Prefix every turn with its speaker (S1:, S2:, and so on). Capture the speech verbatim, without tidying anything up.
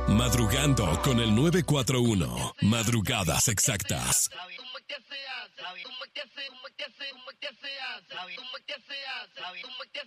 S1: Madrugando con el nueve cuatro uno. Madrugadas exactas.